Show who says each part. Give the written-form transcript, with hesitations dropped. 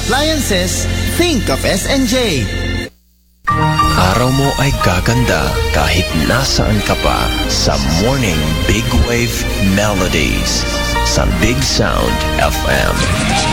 Speaker 1: appliances, think of S&J.
Speaker 2: Araw mo ay gaganda kahit nasaan ka pa sa Morning Big Wave Melodies sa Big Sound FM.